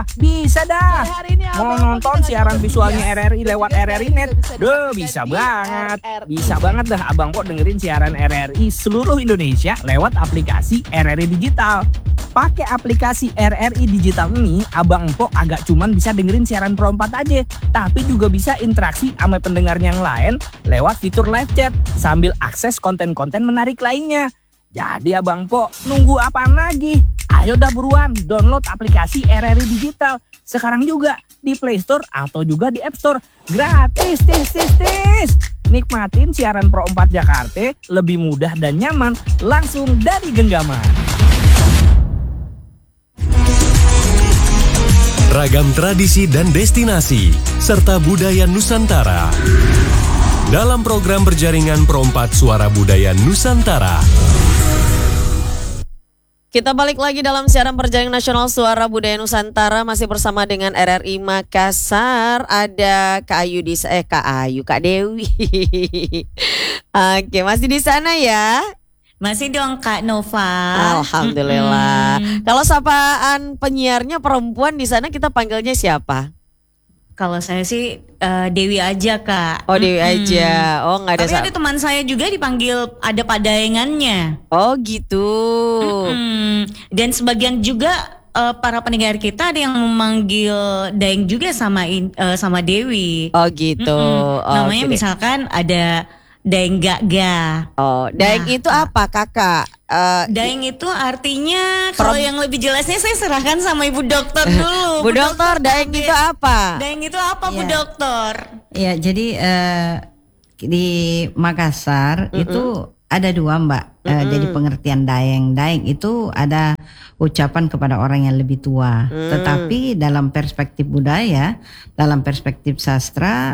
Bisa dah. Hari ini Mau Abang nonton kita siaran ngajak visualnya dia. RRI lewat RRI Net. Duh, bisa di banget. RRI. Bisa banget dah Abang Po dengerin siaran RRI seluruh Indonesia lewat aplikasi RRI Digital. Pakai aplikasi RRI Digital ini, Abang Po agak cuman bisa dengerin siaran Pro 4 aja, tapi juga bisa interaksi sama pendengarnya yang lain lewat fitur live chat sambil akses konten-konten menarik lainnya. Jadi Abang Po, nunggu apaan lagi? Ayo dah buruan download aplikasi RRI Digital sekarang juga di Play Store atau juga di App Store. Gratis, tis. Nikmatin siaran Pro 4 Jakarta lebih mudah dan nyaman langsung dari genggaman. Ragam tradisi dan destinasi serta budaya Nusantara dalam program berjaringan Pro 4 Suara Budaya Nusantara. Kita balik lagi dalam siaran perjaringan nasional Suara Budaya Nusantara, masih bersama dengan RRI Makassar. Ada Kak Dewi. Oke, masih di sana ya? Masih dong Kak Nova. Alhamdulillah. Kalau sapaan penyiarnya perempuan di sana kita panggilnya siapa? Kalau saya sih Dewi aja Kak. Oh Dewi aja. Oh nggak ada. Tapi ada teman saya juga dipanggil ada padaengannya. Oh gitu. Dan sebagian juga para pendengar kita ada yang memanggil Daeng juga sama Dewi. Oh gitu. Namanya Oke. misalkan ada Daeng Gaga. Oh, Daeng itu apa kakak? Daeng itu artinya kalau yang lebih jelasnya saya serahkan sama Ibu Dokter dulu. Bu Dokter, Daeng itu apa? Daeng itu apa Bu Dokter? Ya, jadi di Makassar itu ada dua Mbak. Jadi pengertian Daeng. Daeng itu ada ucapan kepada orang yang lebih tua. Tetapi dalam perspektif budaya, dalam perspektif sastra,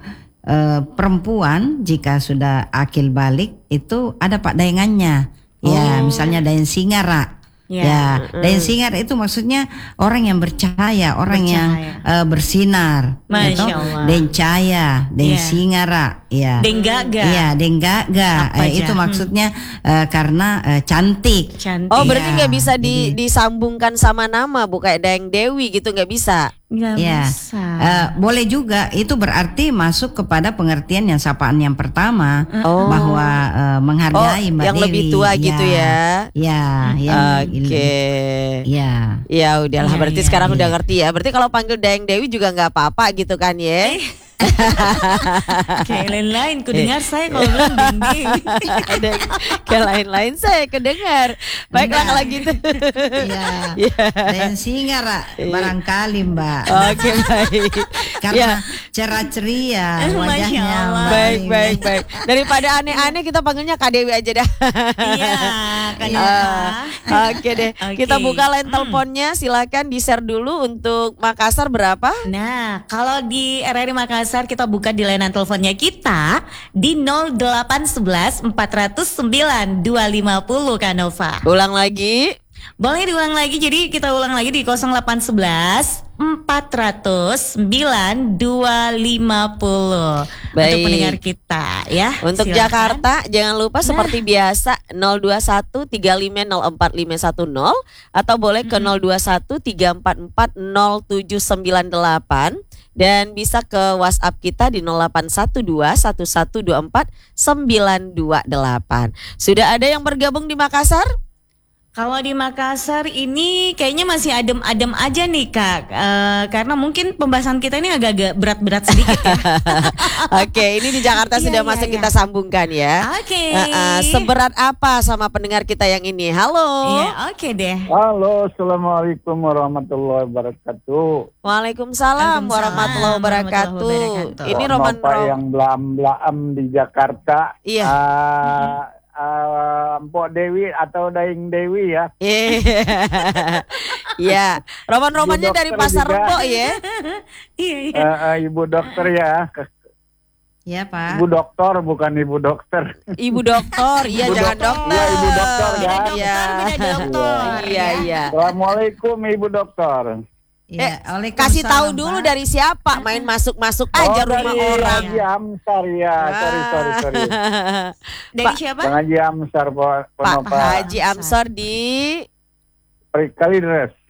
perempuan jika sudah akil balik itu ada pak daengannya. Ya, misalnya Daeng Singara. Ya, Daeng Singara itu maksudnya orang yang bercahaya, orang yang bersinar. Masya Allah. Daeng Cahaya, Daeng Singara. Ya. Daeng Gaga. Iya, Daeng Gaga. Itu maksudnya karena cantik. Oh, berarti Iya, nggak bisa jadi- disambungkan sama nama, bu kayak Daeng Dewi gitu, nggak bisa. Nggak Ya, bisa. boleh juga. Itu berarti masuk kepada pengertian yang sapaan yang pertama bahwa menghargai Mbak yang Dewi. lebih tua gitu ya. Ya, yang Oke. Ya. Ya udahlah, Iya, berarti iya, sekarang udah ngerti ya. Berarti kalau panggil Daeng Dewi juga nggak apa-apa gitu kan ya? Kayak lain-lain, ku dengar saya kalau bilang Daeng Dewi. Ada kayak lain-lain saya kedengar. Baiklah kalau gitu. Iya. Dan Singara barangkali Mbak. Oke, baik. Karena cerah ceria Masya wajahnya. Allah. Mbak Baik, Dewi. baik, baik. Daripada aneh-aneh kita panggilnya Kak Dewi aja dah. Iya, Kak Nova. Oke deh. Oke. Kita buka line teleponnya, silakan di-share dulu untuk Makassar berapa? Nah, kalau di RRI Makassar kita buka di layanan teleponnya kita di 0811 409 250 Kak Nova. Ulang lagi. Boleh diulang lagi, jadi kita ulang lagi di 0811 409 250 Baik. untuk pendengar kita ya. Untuk Silakan. Jakarta jangan lupa seperti biasa 021 3504510 atau boleh ke 021 344 0798 dan bisa ke WhatsApp kita di 0812 1124 928. Sudah ada yang bergabung di Makassar? Kalau di Makassar ini kayaknya masih adem-adem aja nih Kak, karena mungkin pembahasan kita ini agak-agak berat-berat sedikit ya. Oke, ini di Jakarta Iya, sudah iya, masuk iya. kita sambungkan ya. Oke. Seberat apa sama pendengar kita yang ini? Halo. Iya, oke deh. Halo, assalamualaikum warahmatullahi wabarakatuh. Waalaikumsalam warahmatullahi wabarakatuh. warahmatullahi wabarakatuh. Ini Roman Bapak yang belam-belam di Jakarta. Iya. Mpok Dewi atau Daeng Dewi ya. Iya. Roman-romannya Ibu dari dokter Pasar juga. Rebo ya. Iya, iya. Ibu dokter ya. Ya Pak. Ibu dokter bukan ibu dokter. Ibu dokter, iya Ibu jangan dokter. dokter. Iya, ibu dokter, ya. Iya. Beda dokter. Iya, iya. Assalamualaikum ibu dokter. Ya, Kasih tahu Waalaikumsalam, dulu Pak. dari siapa, main masuk-masuk aja rumah dari orang. Haji Amsar ya. Sorry. Dari Pak, siapa? Bang Haji Amsar Pak Ponova. Haji Amsor di Kalideres.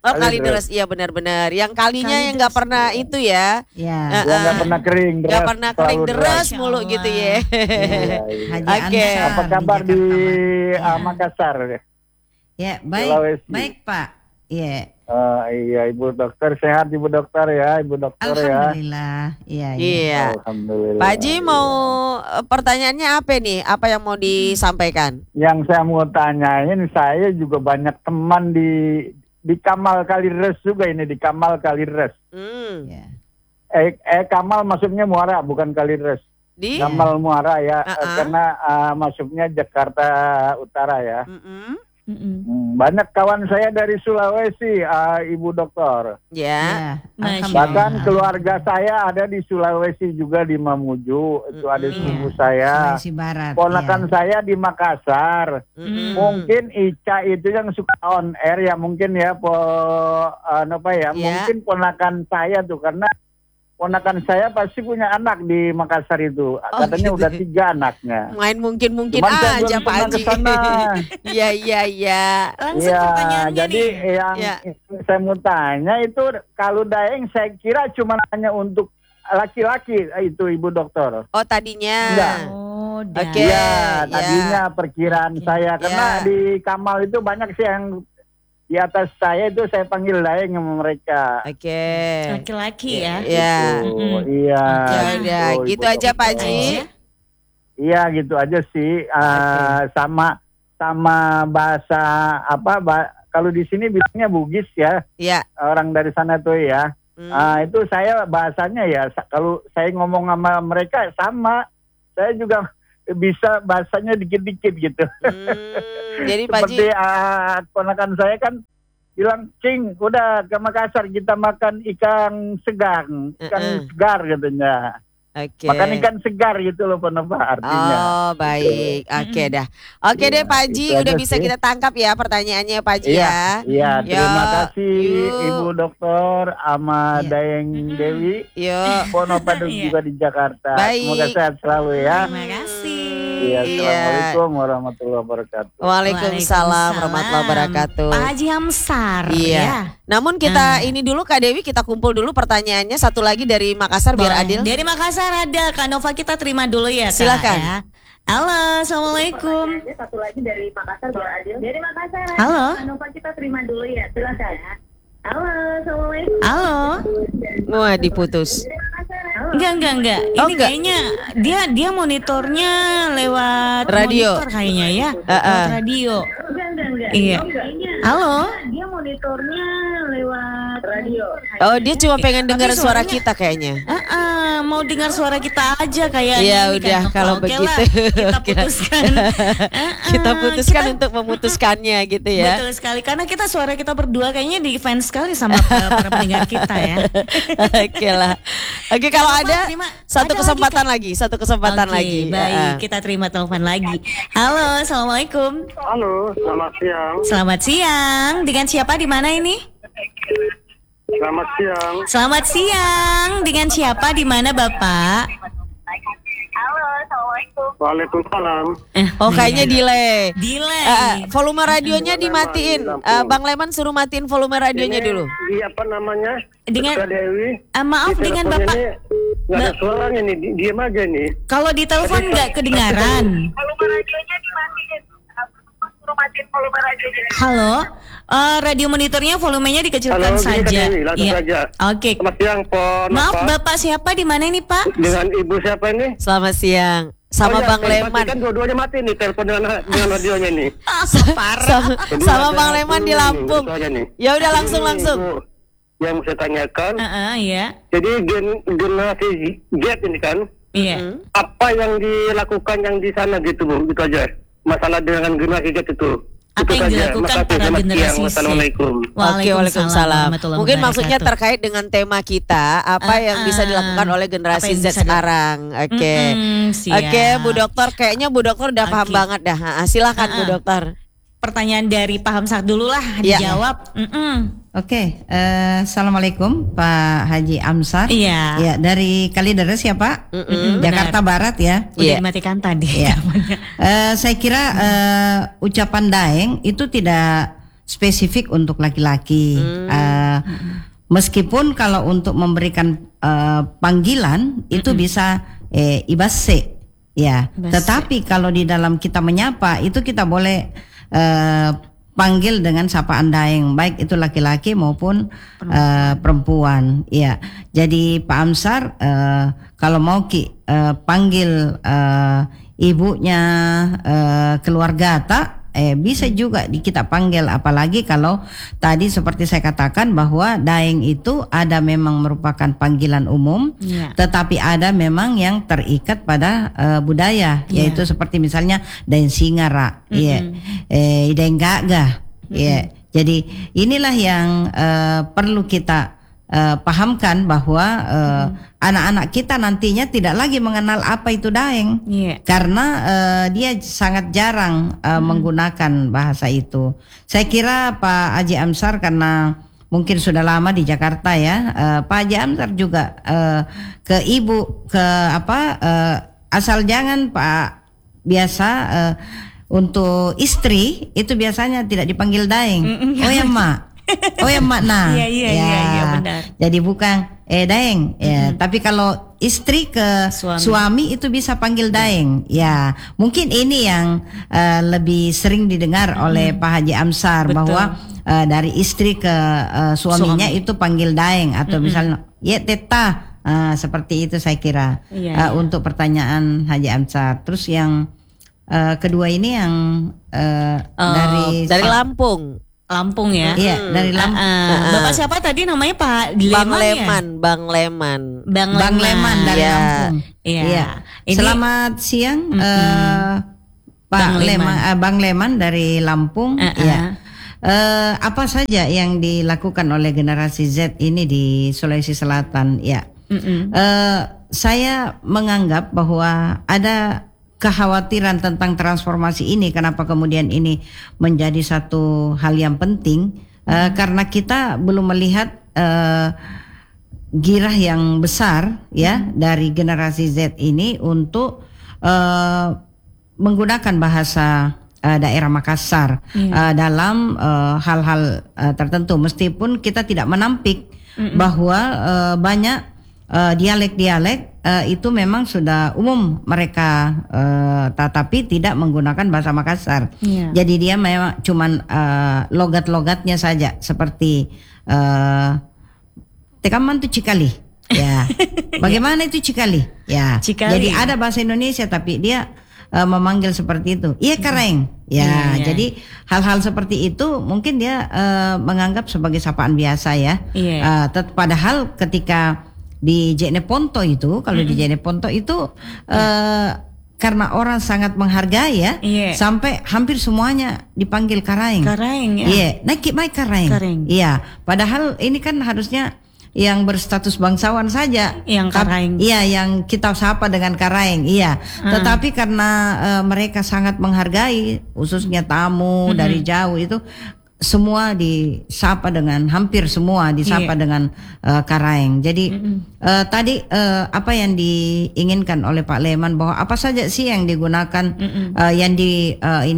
Oh, kalideres, iya benar-benar. Yang kalinya yang nggak pernah itu ya. Ya. Ya nggak pernah kering. Nggak pernah kering selalu deres Masya mulu Allah. gitu ya. Haji Oke. Ansar Apa kabar di Jakarta Barat. Makassar? Ya, baik. Sulawesi. Baik, Pak. Iya. Iya, Ibu Dokter sehat, Ibu Dokter ya, Ibu Dokter ya. Alhamdulillah. Iya, iya. Iya. Alhamdulillah. Pak Haji mau pertanyaannya apa nih? Apa yang mau disampaikan? Yang saya mau tanyain, saya juga banyak teman di Kamal Kalideres juga ini, di Kamal Kalideres. Iya. Kamal maksudnya Muara, bukan Kalideres. Di Kamal Muara ya, Uh-uh. karena masuknya Jakarta Utara ya. Mm-mm. Banyak kawan saya dari Sulawesi, Ibu Dokter. Ya. Masya Bahkan Allah. keluarga saya ada di Sulawesi juga, di Mamuju. Itu ada sepupu saya. Sulawesi Barat. Ponakan iya. saya di Makassar. Mm-mm. Mungkin Ica itu yang suka on air ya, mungkin ya, Ya. mungkin ponakan saya tuh, karena ponakan saya pasti punya anak di Makassar itu. Katanya gitu. udah 3 anaknya. Main mungkin Cuman saya aja belum Pak pernah Haji. kesana. Iya iya iya. Langsung Iya, pertanyaannya jadi nih. yang Ya. saya mau tanya itu, kalau Daeng saya kira cuma hanya untuk laki-laki itu, Ibu Dokter. Oh tadinya. Enggak. Oh, Oke. Iya, ya. tadinya perkiraan saya, karena Ya. di Kamal itu banyak sih yang di atas saya itu saya panggil Daeng sama mereka. Oke. Laki-laki ya. Ya. Mm-mm. Iya. Ya udah, Ibu gitu aja Pak Dokter. Haji. Iya, gitu aja sih. Sama bahasa kalau di sini bilangnya Bugis ya, Ya. orang dari sana tuh ya. Itu saya bahasanya ya, kalau saya ngomong sama mereka sama, saya juga bisa bahasanya dikit-dikit gitu. Jadi Pak Haji. Seperti ponakan saya kan bilang, Cing, udah ke Makassar kita makan ikan segang, ikan segar katanya. Oke. Makan ikan segar gitu loh apa artinya. Oh baik, oke dah. Oke deh Pak Haji, itu udah aja bisa sih. kita tangkap ya pertanyaannya Pak Haji Iya, ya. iya, terima Yuk, kasih yuk. Ibu Dokter sama Iya. Daeng Dewi. Yuk. Pono Padung Iya. juga di Jakarta. Baik. Semoga sehat selalu ya. Terima kasih. Iya, Iya. Assalamualaikum warahmatullahi wabarakatuh. Waalaikumsalam warahmatullahi wabarakatuh. Pak Haji Hamsar. Iya. Ya. Namun kita ini dulu Kak Dewi, kita kumpul dulu pertanyaannya satu lagi dari Makassar biar Boleh. adil. Dari Makassar ada Kak Nova, kita terima dulu ya Kak, Silakan. ya. Halo, assalamualaikum. Satu lagi dari Makassar, biar adil. Dari Makassar. Halo. Nova, kita terima dulu ya, silakan. Halo, assalamualaikum. Halo. Wah diputus. Dari Makassar. Enggak. Oh, Ini enggak. kayaknya dia monitornya lewat Radio. monitor kayaknya ya. Heeh. Lewat radio. Enggak. Iya. Halo. Dia monitornya lewat radio. Oh dia cuma pengen Tapi dengar suara suaranya- kita kayaknya. Mau dengar suara kita aja kayaknya. Iya, ini, udah, Kak Nova. kalau Oke begitu. lah, kita putuskan. Kita putuskan kita- untuk memutuskannya gitu ya. Betul sekali, karena kita suara kita berdua kayaknya di fans sekali sama para pendengar kita ya. Oke lah. Oke kalau Nova, ada terima. satu Ada kesempatan lagi, satu kesempatan Oke, lagi. baik, kita terima telepon lagi. Halo, assalamualaikum. Halo, selamat siang. Selamat siang. Dengan siapa di mana ini? Selamat siang. Selamat siang. Dengan siapa di mana Bapak? Halo, assalamualaikum. Waalaikumsalam. Oh kayaknya delay. Delay. Volume radionya dimatiin. Bang Leman suruh matiin volume radionya dulu. Iya, apa namanya? Dengan- Dokter Dewi. Maaf, Di dengan teleponnya Bapak. ini nggak ada suaranya nih, diam aja nih. Kalau di telepon nggak kedengaran. Volume radionya dimatiin. Suruh matiin volume radionya. Halo, radio monitornya volumenya dikecilkan Halo, ini Kak saja. Dewi, langsung Iya. saja. Oke. Selamat siang, Pon. Maaf, Apa? Bapak siapa di mana ini, Pak? Dengan ibu siapa ini? Selamat siang. Sama Oh, iya, Bang saya Leman. pastikan dua-duanya mati nih telepon dengan radionya nih. Sama, Kedua sama ada Bang Leman di dulu nih, Lampung. itu aja nih. Ya udah langsung. Bu, yang saya tanyakan, Iya. jadi generasi Z ini kan, Iya. apa yang dilakukan yang di sana gitu Bu, gitu aja. Masalah dengan generasi Z itu. Apa Itu yang saja. dilakukan Makasih, para selamat generasi siang. Z? Wassalamualaikum. Oke, waalaikumsalam. warahmatullahi Mungkin maksudnya wabarakatuh. terkait dengan tema kita, apa yang bisa dilakukan oleh Apa generasi yang Z bisa sekarang. Oke. Siap. Oke, Bu Dokter, kayaknya Bu Dokter udah paham Oke. banget dah. Silakan Bu Dokter. Pertanyaan dari Pak Hamsar dulu lah Iya. dijawab. Oke, assalamualaikum Pak Haji Amsar. Iya. Ya, dari Kalideres ya Pak, Jakarta Barat ya. Udah Iya. dimatikan tadi. Ya. Saya kira ucapan Daeng itu tidak spesifik untuk laki-laki. Meskipun kalau untuk memberikan panggilan itu bisa ibase, ya. Tetapi kalau di dalam kita menyapa itu kita boleh panggil dengan sapaan daeng, baik itu laki-laki maupun perempuan. Ya. Jadi Pak Amsar, kalau mau panggil ibunya keluarga tak, bisa juga kita panggil, apalagi kalau tadi seperti saya katakan bahwa daeng itu ada memang merupakan panggilan umum, tetapi ada memang yang terikat pada budaya, yaitu seperti misalnya daeng singara, daeng gagah, Jadi inilah yang perlu kita pahamkan bahwa anak-anak kita nantinya tidak lagi mengenal apa itu daeng, karena dia sangat jarang menggunakan bahasa itu. Saya kira Pak Haji Amsar karena mungkin sudah lama di Jakarta ya, Pak Haji Amsar juga ke ibu asal jangan Pak biasa untuk istri itu biasanya tidak dipanggil daeng. Oh ya mak. Oh ya makna. Iya benar. Jadi bukan daeng ya, tapi kalau istri ke suami itu bisa panggil daeng. Ya, mungkin ini yang lebih sering didengar oleh Pak Haji Amsar. Betul. Bahwa dari istri ke suaminya itu panggil daeng atau misalnya ya teta, seperti itu saya kira. Untuk pertanyaan Haji Amsar. Terus yang kedua ini yang dari Lampung. Lampung ya. Iya, dari Lampung. Bapak siapa tadi namanya Pak Bang Leman? Bang Leman. Bang Leman dari Lampung. Iya. Selamat siang Bang Leman dari Lampung. Iya. Apa saja yang dilakukan oleh generasi Z ini di Sulawesi Selatan? Ya. Saya menganggap bahwa ada kekhawatiran tentang transformasi ini. Kenapa kemudian ini menjadi satu hal yang penting? Karena kita belum melihat girah yang besar ya dari generasi Z ini untuk menggunakan bahasa daerah Makassar dalam hal-hal tertentu. Meskipun kita tidak menampik bahwa banyak dialek-dialek itu memang sudah umum mereka, tetapi tidak menggunakan bahasa Makassar. Jadi dia memang cuman logat-logatnya saja, seperti tekaman itu cikali, ya. Bagaimana itu cikali, ya. Cikali. Jadi ada bahasa Indonesia tapi dia memanggil seperti itu. Iya kareng, ya. Jadi hal-hal seperti itu mungkin dia menganggap sebagai sapaan biasa ya. Padahal ketika di Jeneponto itu, kalau di Jeneponto itu karena orang sangat menghargai ya, sampai hampir semuanya dipanggil karaeng. Karaeng ya. Iya, naik mai karaeng. Iya, padahal ini kan harusnya yang berstatus bangsawan saja yang karaeng. Iya, yang kita sapa dengan karaeng. Iya. Tetapi karena mereka sangat menghargai, khususnya tamu dari jauh itu, semua disapa dengan, hampir semua disapa dengan karaeng. Jadi tadi apa yang diinginkan oleh Pak Leman, bahwa apa saja sih yang digunakan yang di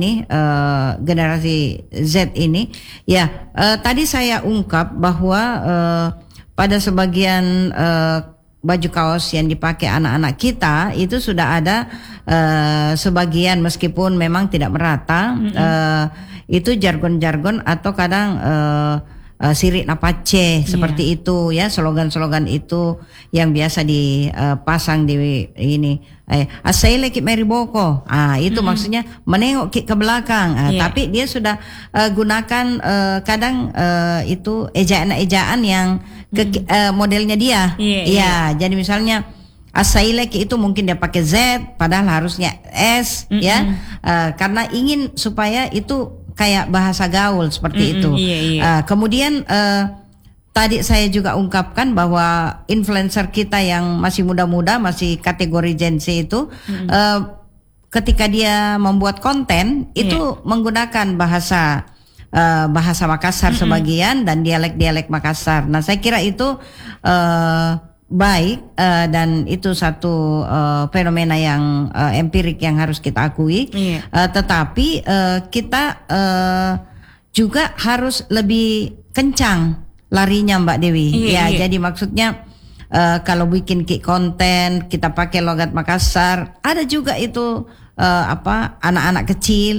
generasi Z ini ya. Tadi saya ungkap bahwa pada sebagian baju kaos yang dipakai anak-anak kita itu sudah ada sebagian, meskipun memang tidak merata, itu jargon-jargon atau kadang sirik napace seperti itu ya, slogan-slogan itu yang biasa dipasang di ini. Asaile ki meriboko. Itu maksudnya menengok ke belakang. Tapi dia sudah gunakan kadang itu ejaan-ejaan yang modelnya dia. Jadi misalnya Asailek itu mungkin dia pakai Z padahal harusnya S ya. Karena ingin supaya itu kayak bahasa gaul seperti itu. Kemudian tadi saya juga ungkapkan bahwa influencer kita yang masih muda-muda, masih kategori Gen Z itu ketika dia membuat konten itu menggunakan bahasa Makassar sebagian dan dialek-dialek Makassar. Nah, saya kira itu baik dan itu satu fenomena yang empirik yang harus kita akui. Tetapi kita juga harus lebih kencang larinya Mbak Dewi. Jadi maksudnya kalau bikin konten kita pakai logat Makassar, ada juga itu anak-anak kecil,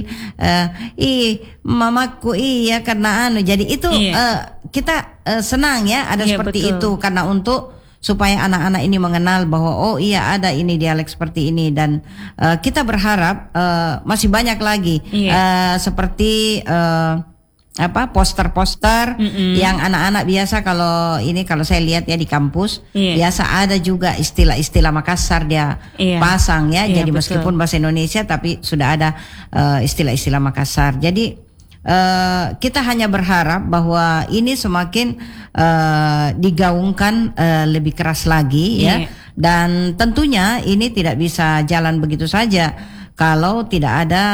mamaku iya karena jadi itu kita senang ya ada seperti itu, karena untuk supaya anak-anak ini mengenal bahwa ada ini dialek seperti ini, dan kita berharap masih banyak lagi seperti poster-poster yang anak-anak biasa kalau saya lihat ya di kampus biasa ada juga istilah-istilah Makassar dia pasang ya. Jadi meskipun bahasa Indonesia tapi sudah ada istilah-istilah Makassar. Jadi kita hanya berharap bahwa ini semakin digaungkan lebih keras lagi ya. Dan tentunya ini tidak bisa jalan begitu saja kalau tidak ada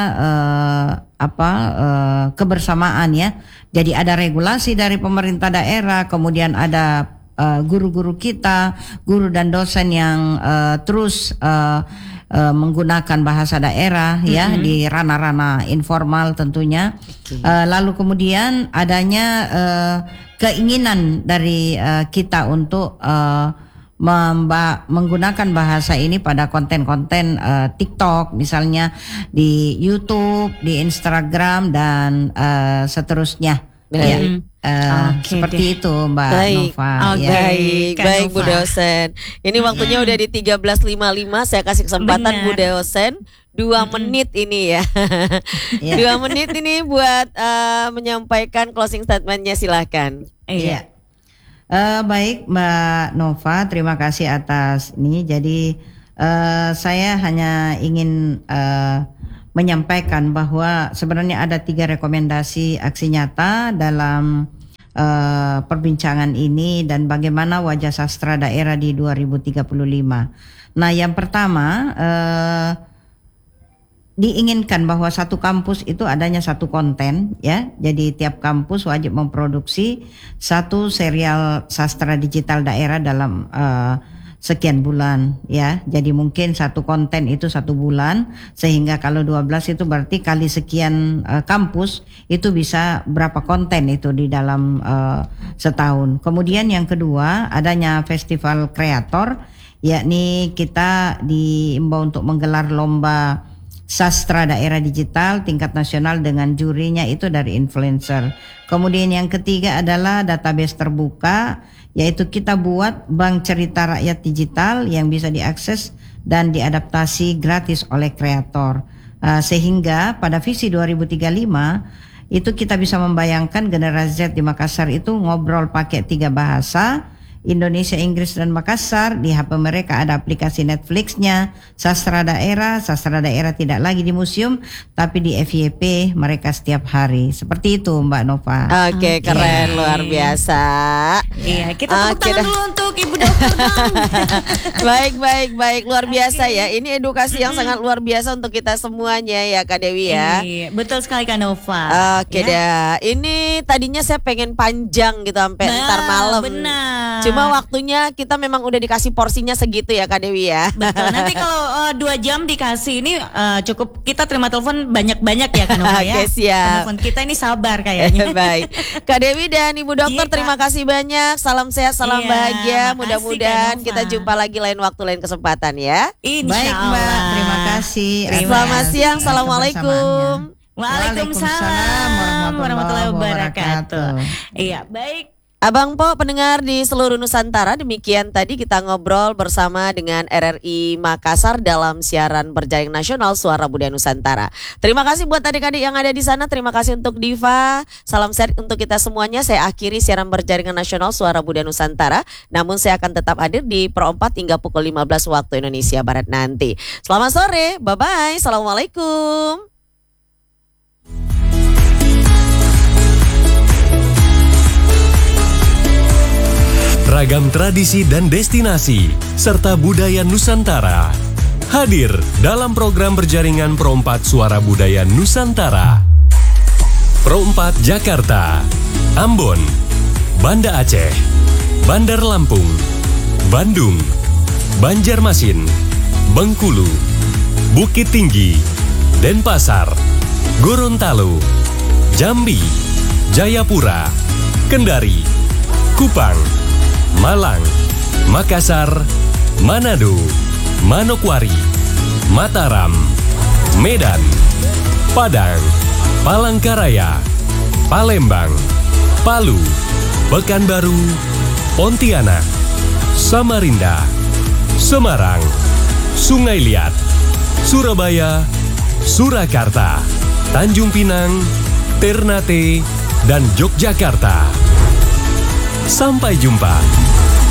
kebersamaan ya. Jadi ada regulasi dari pemerintah daerah, kemudian ada guru-guru kita, guru dan dosen yang terus menggunakan bahasa daerah ya di ranah-ranah informal tentunya. Lalu kemudian adanya keinginan dari kita untuk menggunakan bahasa ini pada konten-konten TikTok misalnya, di YouTube, di Instagram dan seterusnya. Seperti itu Mbak Nova. Baik Bu dosen. Ini waktunya udah di 13.55. Saya kasih kesempatan Bu dosen 2 menit ini ya. 2 menit ini buat menyampaikan closing statementnya, silahkan. Baik Mbak Nova, terima kasih atas ini. Jadi saya hanya ingin menyampaikan bahwa sebenarnya ada 3 rekomendasi aksi nyata dalam perbincangan ini dan bagaimana wajah sastra daerah di 2035. Nah, yang pertama diinginkan bahwa satu kampus itu adanya satu konten ya. Jadi tiap kampus wajib memproduksi satu serial sastra digital daerah dalam sekian bulan ya. Jadi mungkin satu konten itu 1 bulan, sehingga kalau 12 itu berarti kali sekian kampus itu bisa berapa konten itu di dalam setahun. Kemudian yang kedua adanya festival kreator, yakni kita diimbau untuk menggelar lomba sastra daerah digital tingkat nasional dengan jurinya itu dari influencer. Kemudian yang ketiga adalah database terbuka, yaitu kita buat bank cerita rakyat digital yang bisa diakses dan diadaptasi gratis oleh kreator. Sehingga pada visi 2035 itu kita bisa membayangkan generasi Z di Makassar itu ngobrol pakai 3 bahasa, Indonesia, Inggris, dan Makassar. Di HP mereka ada aplikasi Netflix-nya, sastra daerah tidak lagi di museum tapi di FYP mereka setiap hari. Seperti itu Mbak Nova. Oke, keren, luar biasa. Iya, kita tepuk tangan dulu untuk Ibu Dokter. Baik, luar biasa ya. Ini edukasi yang sangat luar biasa untuk kita semuanya ya Kak Dewi ya. Iya, betul sekali Kak Nova. Oke dah. Ini tadinya saya pengen panjang gitu sampai ntar malam. Benar. Cuma waktunya kita memang udah dikasih porsinya segitu ya Kak Dewi ya. Betul. Nanti kalau 2 jam dikasih ini cukup kita terima telepon banyak-banyak ya Kak Nova ya. Oke, siap. Telepon kita ini sabar kayaknya. Baik. Kak Dewi dan Ibu Dokter, terima kasih banyak. Salam sehat, salam bahagia. Mudah-mudahan kita jumpa lagi lain waktu, lain kesempatan ya. Baik Mbak, terima kasih. Selamat siang. Assalamualaikum. Waalaikumsalam warahmatullahi wabarakatuh. Iya, baik. Abang Po, pendengar di seluruh Nusantara, demikian tadi kita ngobrol bersama dengan RRI Makassar dalam siaran berjaring nasional Suara Budaya Nusantara. Terima kasih buat adik-adik yang ada di sana, terima kasih untuk Diva. Salam sehat untuk kita semuanya. Saya akhiri siaran berjaringan nasional Suara Budaya Nusantara. Namun saya akan tetap hadir di Pro 4 hingga pukul 15 waktu Indonesia Barat nanti. Selamat sore, bye-bye, assalamualaikum. Ragam tradisi dan destinasi, serta budaya Nusantara. Hadir dalam program berjaringan Pro 4 Suara Budaya Nusantara. Pro 4 Jakarta, Ambon, Banda Aceh, Bandar Lampung, Bandung, Banjarmasin, Bengkulu, Bukit Tinggi, Denpasar, Gorontalo, Jambi, Jayapura, Kendari, Kupang, Malang, Makassar, Manado, Manokwari, Mataram, Medan, Padang, Palangkaraya, Palembang, Palu, Pekanbaru, Pontianak, Samarinda, Semarang, Sungai Liat, Surabaya, Surakarta, Tanjung Pinang, Ternate, dan Yogyakarta. Sampai jumpa.